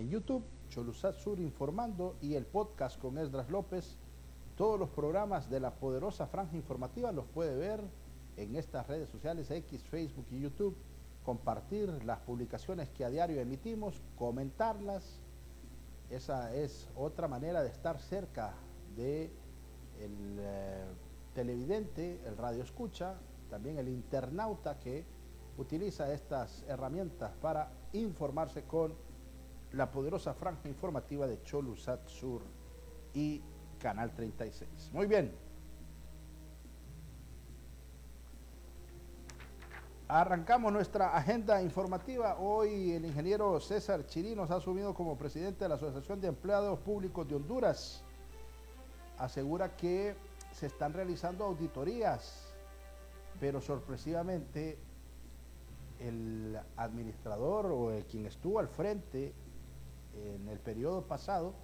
en YouTube, Cholusat Sur Informando, y el podcast con Esdras López. Todos los programas de la poderosa franja informativa los puede ver en estas redes sociales X, Facebook y YouTube. Compartir las publicaciones que a diario emitimos, comentarlas. Esa es otra manera de estar cerca de el televidente, el radio escucha, también el internauta que utiliza estas herramientas para informarse con la poderosa franja informativa de Cholusat Sur y Canal 36. Muy bien. Arrancamos nuestra agenda informativa. Hoy el ingeniero César Chirinos ha asumido como presidente de la Asociación de Empleados Públicos de Honduras. Asegura que se están realizando auditorías, pero sorpresivamente el administrador o quien estuvo al frente en el periodo pasado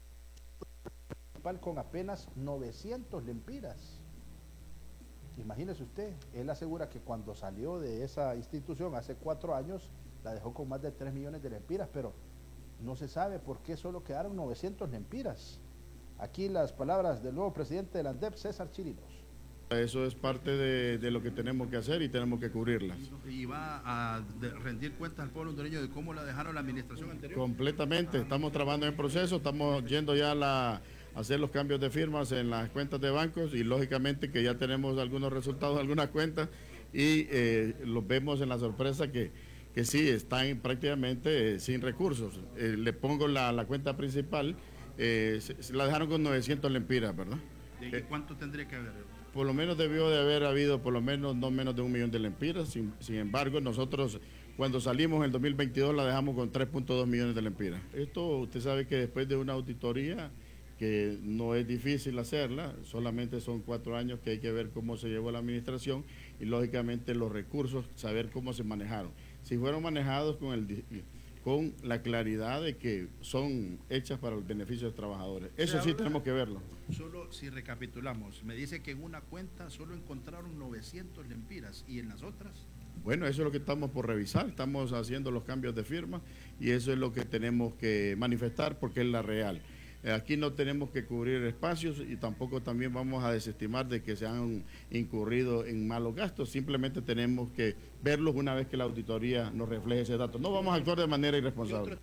con apenas 900 lempiras. Imagínese usted, él asegura que cuando salió de esa institución hace 4 años la dejó con más de 3 millones de lempiras, pero no se sabe por qué solo quedaron 900 lempiras. Aquí las palabras del nuevo presidente de la ANDEP, César Chirinos. Eso es parte de lo que tenemos que hacer y tenemos que cubrirlas. ¿Y va a rendir cuentas al pueblo hondureño de cómo la dejaron la administración anterior? Completamente, estamos trabajando en el proceso, estamos yendo ya a hacer los cambios de firmas en las cuentas de bancos y lógicamente que ya tenemos algunos resultados de algunas cuentas y los vemos en la sorpresa que sí, están prácticamente sin recursos. Le pongo la cuenta principal, la dejaron con 900 lempiras, ¿verdad? ¿Y cuánto tendría que haber? Por lo menos debió de haber habido por lo menos no menos de 1 millón de lempiras. Sin embargo, nosotros cuando salimos en el 2022 la dejamos con 3.2 millones de lempiras. Esto usted sabe que después de una auditoría que no es difícil hacerla, solamente son 4 años que hay que ver cómo se llevó la administración y lógicamente los recursos, saber cómo se manejaron. Si fueron manejados con la claridad de que son hechas para el beneficio de los trabajadores. Eso sí tenemos que verlo. Solo si recapitulamos, me dice que en una cuenta solo encontraron 900 lempiras y en las otras. Bueno, eso es lo que estamos por revisar, estamos haciendo los cambios de firma y eso es lo que tenemos que manifestar porque es la real. Aquí no tenemos que cubrir espacios y tampoco también vamos a desestimar de que se han incurrido en malos gastos, simplemente tenemos que verlos una vez que la auditoría nos refleje ese dato. No vamos a actuar de manera irresponsable.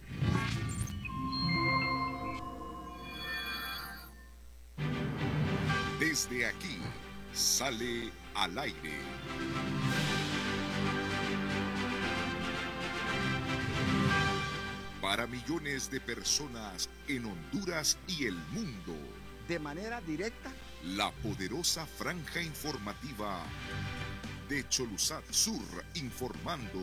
Desde aquí sale al aire. Para millones de personas en Honduras y el mundo. De manera directa. La poderosa franja informativa de Cholusat Sur Informando.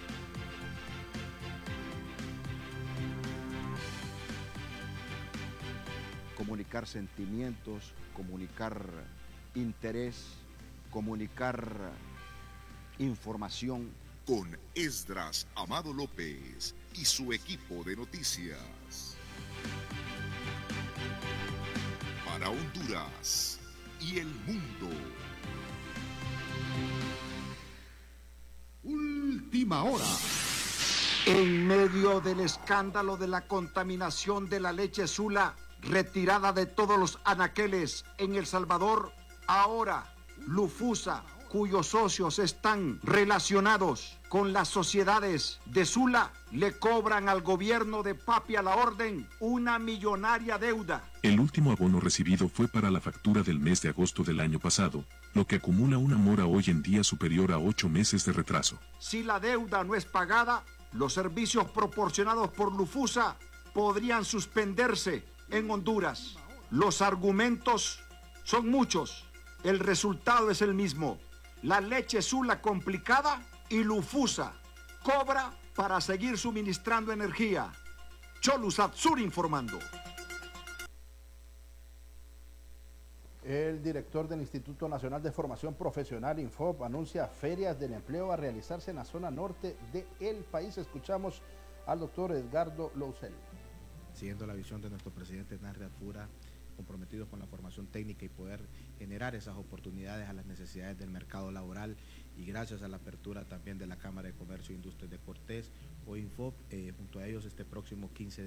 Comunicar sentimientos, comunicar interés, comunicar información. Con Esdras Amado López y su equipo de noticias. Para Honduras y el mundo. Última hora. En medio del escándalo de la contaminación de la leche Sula, retirada de todos los anaqueles en El Salvador, ahora Lufusa, cuyos socios están relacionados con las sociedades de Sula, le cobran al gobierno de Papi a la Orden una millonaria deuda. El último abono recibido fue para la factura del mes de agosto del año pasado, lo que acumula una mora hoy en día superior a 8 meses de retraso. Si la deuda no es pagada, los servicios proporcionados por Lufusa podrían suspenderse en Honduras. Los argumentos son muchos. El resultado es el mismo. La leche Sula complicada y Lufusa cobra para seguir suministrando energía. Cholusat Sur informando. El director del Instituto Nacional de Formación Profesional, INFOP, anuncia ferias del empleo a realizarse en la zona norte del país. Escuchamos al doctor Edgardo Lousel. Siguiendo la visión de nuestro presidente Narri Atfura, comprometidos con la formación técnica y poder generar esas oportunidades a las necesidades del mercado laboral, y gracias a la apertura también de la Cámara de Comercio e Industrias de Cortés, hoy INFOP, junto a ellos este próximo 15 de